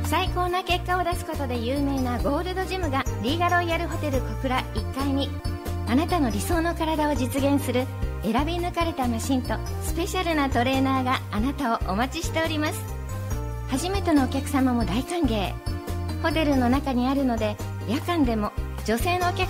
最高な結果を出すことで有名なゴールドジムがリーガロイヤルホテル小倉1階に、あなたの理想の体を実現する選び抜かれたマシンとスペシャルなトレーナーがあなたをお待ちしております。初めてのお客様も大歓迎。ホテルの中にあるので、夜間でも女性のお客